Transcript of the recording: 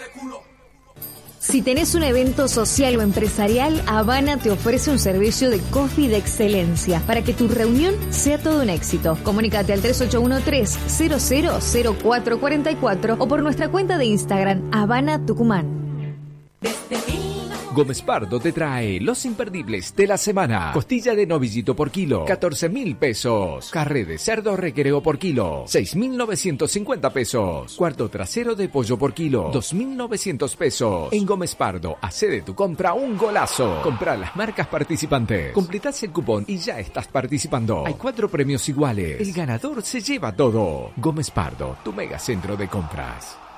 Si tenés un evento social o empresarial, Habana te ofrece un servicio de coffee de excelencia para que tu reunión sea todo un éxito. Comunícate al 3813-000444 o por nuestra cuenta de Instagram, Habana Tucumán. Gómez Pardo te trae los imperdibles de la semana. Costilla de novillito por kilo, 14.000 pesos. Carré de cerdo recreo por kilo, 6.950 pesos. Cuarto trasero de pollo por kilo, 2.900 pesos. En Gómez Pardo, hacé de tu compra un golazo. Comprá las marcas participantes. Completás el cupón y ya estás participando. Hay 4 premios iguales. El ganador se lleva todo. Gómez Pardo, tu megacentro de compras.